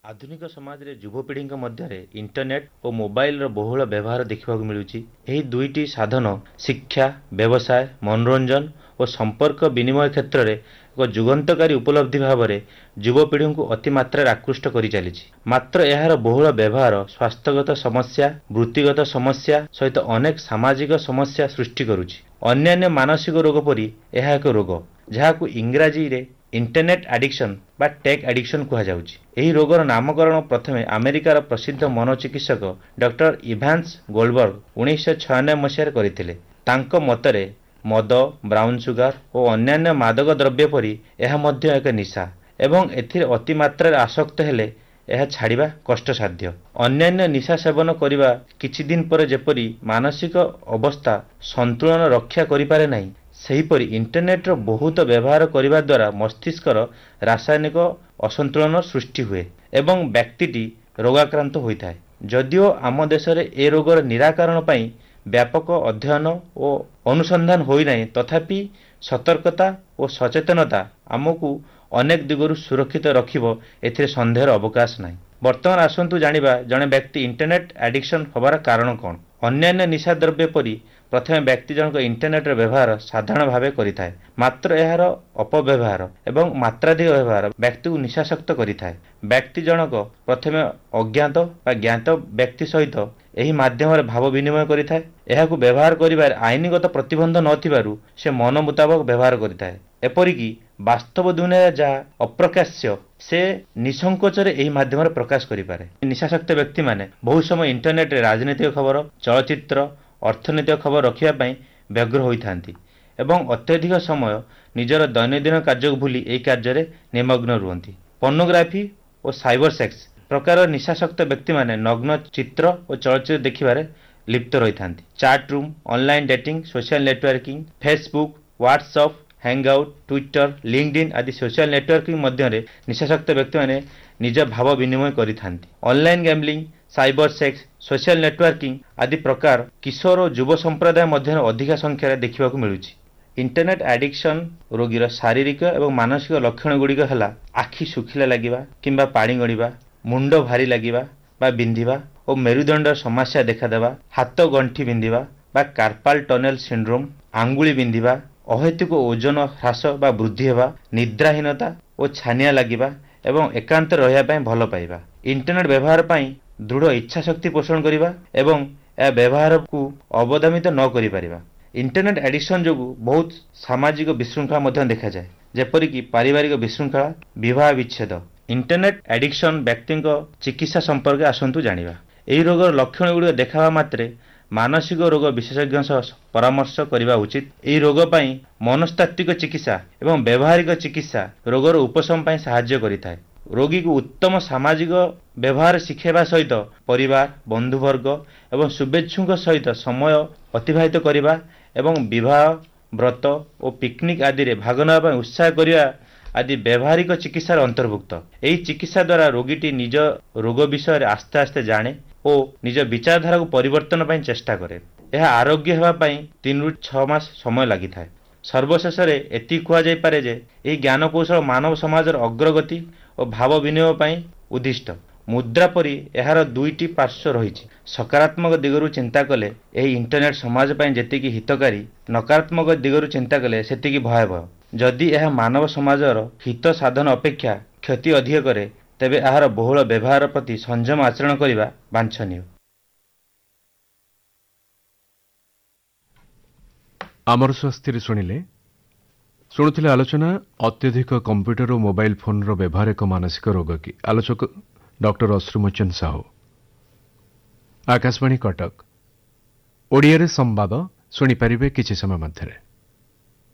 ଆଧୁନିକ ସମାଜରେ ଯୁବପିଢ଼ିଙ୍କ ମଧ୍ୟରେ ଇଣ୍ଟରନେଟ୍ ଓ ମୋବାଇଲର ବହୁଳ ବ୍ୟବହାର ଦେଖିବାକୁ ମିଳୁଛି। ଏହି ଦୁଇଟି ସାଧନ ଶିକ୍ଷା, ବ୍ୟବସାୟ, ମନୋରଞ୍ଜନ ଓ ସମ୍ପର୍କ ବିନିମୟ କ୍ଷେତ୍ରରେ ଏକ ଯୁଗାନ୍ତକାରୀ ଉପଲବ୍ଧି ଭାବରେ ଯୁବପିଢ଼ିଙ୍କୁ ଅତିମାତ୍ରାରେ ଆକୃଷ୍ଟ କରିଚାଲିଛି। ମାତ୍ର ଏହାର ବହୁଳ ବ୍ୟବହାର ସ୍ୱାସ୍ଥ୍ୟଗତ ସମସ୍ୟା, ବୃତ୍ତିଗତ ସମସ୍ୟା ସହିତ ଅନେକ ସାମାଜିକ ସମସ୍ୟା ସୃଷ୍ଟି କରୁଛି। ଅନ୍ୟାନ୍ୟ ମାନସିକ ରୋଗ ପରି ଏହା ଏକ ରୋଗ ଯାହାକୁ ଇଂରାଜୀରେ ଇଣ୍ଟରନେଟ୍ ଆଡିକ୍ସନ୍ ବା ଟେକ୍ ଆଡିକ୍ସନ୍ କୁହାଯାଉଛି। ଏହି ରୋଗର ନାମକରଣ ପ୍ରଥମେ ଆମେରିକାର ପ୍ରସିଦ୍ଧ ମନୋଚିକିତ୍ସକ ଡକ୍ଟର ଇଭାନ୍ସ ଗୋଲ୍ଡବର୍ଗ 1996 ମସିହାରେ କରିଥିଲେ। ତାଙ୍କ ମତରେ ମଦ, ବ୍ରାଉନ୍ ସୁଗାର ଓ ଅନ୍ୟାନ୍ୟ ମାଦକ ଦ୍ରବ୍ୟ ପରି ଏହା ମଧ୍ୟ ଏକ ନିଶା ଏବଂ ଏଥିରେ ଅତିମାତ୍ରାରେ ଆସକ୍ତ ହେଲେ ଏହା ଛାଡ଼ିବା କଷ୍ଟସାଧ୍ୟ। ଅନ୍ୟାନ୍ୟ ନିଶା ସେବନ କରିବା କିଛି ଦିନ ପରେ ଯେପରି ମାନସିକ ଅବସ୍ଥା ସନ୍ତୁଳନ ରକ୍ଷା କରିପାରେ ନାହିଁ, ସେହିପରି ଇଣ୍ଟରନେଟ୍ର ବହୁତ ବ୍ୟବହାର କରିବା ଦ୍ୱାରା ମସ୍ତିଷ୍କର ରାସାୟନିକ ଅସନ୍ତୁଳନ ସୃଷ୍ଟି ହୁଏ ଏବଂ ବ୍ୟକ୍ତିଟି ରୋଗାକ୍ରାନ୍ତ ହୋଇଥାଏ। ଯଦିଓ ଆମ ଦେଶରେ ଏ ରୋଗର ନିରାକରଣ ପାଇଁ ବ୍ୟାପକ ଅଧ୍ୟୟନ ଓ ଅନୁସନ୍ଧାନ ହୋଇନାହିଁ, ତଥାପି ସତର୍କତା ଓ ସଚେତନତା ଆମକୁ ଅନେକ ଦିଗରୁ ସୁରକ୍ଷିତ ରଖିବ, ଏଥିରେ ସନ୍ଦେହର ଅବକାଶ ନାହିଁ। ବର୍ତ୍ତମାନ ଆସନ୍ତୁ ଜାଣିବା ଜଣେ ବ୍ୟକ୍ତି ଇଣ୍ଟରନେଟ୍ ଆଡିକ୍ସନ୍ ହେବାର କାରଣ କ'ଣ। ଅନ୍ୟାନ୍ୟ ନିଶା ଦ୍ରବ୍ୟ ପରି ପ୍ରଥମେ ବ୍ୟକ୍ତି ଜଣକ ଇଣ୍ଟରନେଟ୍ର ବ୍ୟବହାର ସାଧାରଣ ଭାବେ କରିଥାଏ, ମାତ୍ର ଏହାର ଅପବ୍ୟବହାର ଏବଂ ମାତ୍ରାଧିକ ବ୍ୟବହାର ବ୍ୟକ୍ତିକୁ ନିଶାସକ୍ତ କରିଥାଏ। ବ୍ୟକ୍ତି ଜଣକ ପ୍ରଥମେ ଅଜ୍ଞାତ ବା ଜ୍ଞାତ ବ୍ୟକ୍ତି ସହିତ ଏହି ମାଧ୍ୟମରେ ଭାବ ବିନିମୟ କରିଥାଏ। ଏହାକୁ ବ୍ୟବହାର କରିବାରେ ଆଇନଗତ ପ୍ରତିବନ୍ଧ ନଥିବାରୁ ସେ ମନ ମୁତାବକ ବ୍ୟବହାର କରିଥାଏ। ଏପରିକି ବାସ୍ତବ ଦୁନିଆରେ ଯାହା ଅପ୍ରକାଶ୍ୟ ସେ ନିସଂକୋଚରେ ଏହି ମାଧ୍ୟମରେ ପ୍ରକାଶ କରିପାରେ। ନିଶାସକ୍ତ ବ୍ୟକ୍ତିମାନେ ବହୁ ସମୟ ଇଣ୍ଟରନେଟ୍ରେ ରାଜନୈତିକ ଖବର, ଚଳଚ୍ଚିତ୍ର, ଅର୍ଥନୈତିକ ଖବର ରଖିବା ପାଇଁ ବ୍ୟଗ୍ର ହୋଇଥାନ୍ତି ଏବଂ ଅତ୍ୟଧିକ ସମୟ ନିଜର ଦୈନନ୍ଦିନ କାର୍ଯ୍ୟକୁ ଭୁଲି ଏହି କାର୍ଯ୍ୟରେ ନିମଗ୍ନ ରୁହନ୍ତି। ପର୍ନୋଗ୍ରାଫି ଓ ସାଇବର ସେକ୍ସ ପ୍ରକାର ନିଶାସକ୍ତ ବ୍ୟକ୍ତିମାନେ ନଗ୍ନ ଚିତ୍ର ଓ ଚଳଚ୍ଚିତ୍ର ଦେଖିବାରେ ଲିପ୍ତ ରହିଥାନ୍ତି। Chaat room, online dating, social networking, Facebook, WhatsApp, Hangout, Twitter, LinkedIn ଆଦି ସୋସିଆଲ ନେଟୱାର୍କିଂ ମଧ୍ୟରେ ନିଶାସକ୍ତ ବ୍ୟକ୍ତିମାନେ ନିଜ ଭାବ ବିନିମୟ କରିଥାନ୍ତି। Online gambling, cyber sex, social networking ଆଦି ପ୍ରକାର କିଶୋର ଓ ଯୁବ ସମ୍ପ୍ରଦାୟ ମଧ୍ୟରେ ଅଧିକ ସଂଖ୍ୟାରେ ଦେଖିବାକୁ ମିଳୁଛି। ଇଣ୍ଟରନେଟ୍ ଆଡିକ୍ସନ୍ ରୋଗୀର ଶାରୀରିକ ଏବଂ ମାନସିକ ଲକ୍ଷଣଗୁଡ଼ିକ ହେଲା ଆଖି ଶୁଖିଲା ଲାଗିବା କିମ୍ବା ପାଣି ଗଡ଼ିବା, ମୁଣ୍ଡ ଭାରି ଲାଗିବା ବା ବିନ୍ଧିବା ଓ ମେରୁଦଣ୍ଡର ସମସ୍ୟା ଦେଖାଦେବା, ହାତ ଗଣ୍ଠି ବିନ୍ଧିବା ବା କାର୍ପାଲ ଟନେଲ ସିଣ୍ଡ୍ରୋମ, ଆଙ୍ଗୁଳି ବିନ୍ଧିବା, ଅହେତୁକ ଓଜନ ହ୍ରାସ ବା ବୃଦ୍ଧି ହେବା, ନିଦ୍ରାହୀନତା ଓ ଛାନିଆ ଲାଗିବା ଏବଂ ଏକାନ୍ତରେ ରହିବା ପାଇଁ ଭଲ ପାଇବା। ଇଣ୍ଟରନେଟ୍ ବ୍ୟବହାର ପାଇଁ ଦୃଢ଼ ଇଚ୍ଛାଶକ୍ତି ପୋଷଣ କରିବା ଏବଂ ଏହା ବ୍ୟବହାରକୁ ଅବଦାମିତ ନ କରିପାରିବା। ଇଣ୍ଟରନେଟ୍ ଆଡିକ୍ସନ୍ ଯୋଗୁଁ ବହୁତ ସାମାଜିକ ବିଶୃଙ୍ଖଳା ମଧ୍ୟ ଦେଖାଯାଏ, ଯେପରିକି ପାରିବାରିକ ବିଶୃଙ୍ଖଳା, ବିବାହ ବିଚ୍ଛେଦ। ଇଣ୍ଟରନେଟ୍ ଆଡିକ୍ସନ୍ ବ୍ୟକ୍ତିଙ୍କ ଚିକିତ୍ସା ସମ୍ପର୍କରେ ଆସନ୍ତୁ ଜାଣିବା। ଏହି ରୋଗର ଲକ୍ଷଣଗୁଡ଼ିକ ଦେଖାବା ମାତ୍ରେ ମାନସିକ ରୋଗ ବିଶେଷଜ୍ଞ ସହ ପରାମର୍ଶ କରିବା ଉଚିତ। ଏହି ରୋଗ ପାଇଁ ମନସ୍ତାତ୍ତ୍ୱିକ ଚିକିତ୍ସା ଏବଂ ବ୍ୟବହାରିକ ଚିକିତ୍ସା ରୋଗର ଉପଶମ ପାଇଁ ସାହାଯ୍ୟ କରିଥାଏ। ରୋଗୀକୁ ଉତ୍ତମ ସାମାଜିକ ବ୍ୟବହାର ଶିଖାଇବା ସହିତ ପରିବାର, ବନ୍ଧୁବର୍ଗ ଏବଂ ଶୁଭେଚ୍ଛୁଙ୍କ ସହିତ ସମୟ ଅତିବାହିତ କରିବା ଏବଂ ବିବାହ, ବ୍ରତ ଓ ପିକନିକ୍ ଆଦିରେ ଭାଗ ନେବା ପାଇଁ ଉତ୍ସାହ କରିବା ଆଦି ବ୍ୟବହାରିକ ଚିକିତ୍ସାର ଅନ୍ତର୍ଭୁକ୍ତ। ଏହି ଚିକିତ୍ସା ଦ୍ୱାରା ରୋଗୀଟି ନିଜ ରୋଗ ବିଷୟରେ ଆସ୍ତେ ଆସ୍ତେ ଜାଣେ ଓ ନିଜ ବିଚାରଧାରାକୁ ପରିବର୍ତ୍ତନ ପାଇଁ ଚେଷ୍ଟା କରେ। ଏହା ଆରୋଗ୍ୟ ହେବା ପାଇଁ 3 ରୁ 6 ମାସ ସମୟ ଲାଗିଥାଏ। ସର୍ବଶେଷରେ ଏତିକି କୁହାଯାଇପାରେ ଯେ ଏହି ଜ୍ଞାନକୌଶଳ ମାନବ ସମାଜର ଅଗ୍ରଗତି ଓ ଭାବ ବିନିମୟ ପାଇଁ ଉଦ୍ଦିଷ୍ଟ। ମୁଦ୍ରା ପରି ଏହାର ଦୁଇଟି ପାର୍ଶ୍ୱ ରହିଛି। ସକାରାତ୍ମକ ଦିଗରୁ ଚିନ୍ତା କଲେ ଏହି ଇଣ୍ଟରନେଟ୍ ସମାଜ ପାଇଁ ଯେତିକି ହିତକାରୀ, ନକାରାତ୍ମକ ଦିଗରୁ ଚିନ୍ତା କଲେ ସେତିକି ଭୟାବହ। ଯଦି ଏହା ମାନବ ସମାଜର ହିତ ସାଧନ ଅପେକ୍ଷା କ୍ଷତି ଅଧିକ କରେ, ତେବେ ଏହାର ବହୁଳ ବ୍ୟବହାର ପ୍ରତି ସଂଯମ ଆଚରଣ କରିବା ବାଞ୍ଛନୀୟ। ଆମର ସ୍ୱାସ୍ଥ୍ୟରେ ଶୁଣୁଥିଲେ ଆଲୋଚନା ଅତ୍ୟଧିକ କମ୍ପ୍ୟୁଟର ଓ ମୋବାଇଲ ଫୋନ୍ର ବ୍ୟବହାର ଏକ ମାନସିକ ରୋଗ କି? ଆଲୋଚକ ଡକ୍ଟର ଅଶ୍ରୁମୋଚନ ସାହୁ। ଆକାଶବାଣୀ କଟକ। ଓଡ଼ିଆରେ ସମ୍ବାଦ ଶୁଣିପାରିବେ କିଛି ସମୟ ମଧ୍ୟରେ।